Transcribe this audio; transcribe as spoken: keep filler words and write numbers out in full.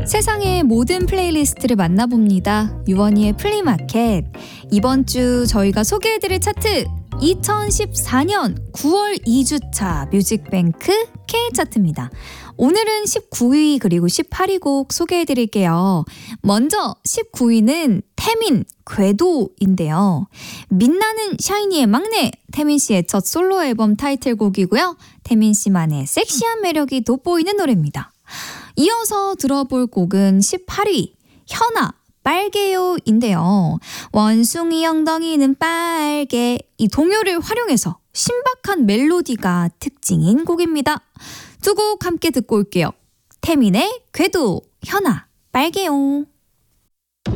세상의 모든 플레이리스트를 만나봅니다. 유원희의 플리마켓. 이번 주 저희가 소개해드릴 차트 이천십사 년 구월 이 주차 뮤직뱅크 K차트입니다. 오늘은 십구 위 그리고 십팔 위 곡 소개해드릴게요. 먼저 십구 위는 태민 궤도인데요. 빛나는 샤이니의 막내 태민 씨의 첫 솔로 앨범 타이틀곡이고요. 태민 씨만의 섹시한 매력이 돋보이는 노래입니다. 이어서 들어볼 곡은 십팔 위 현아 빨개요인데요. 원숭이 엉덩이는 빨개, 이 동요를 활용해서 신박한 멜로디가 특징인 곡입니다. 두 곡 함께 듣고 올게요. 태민의 궤도, 현아 빨개요.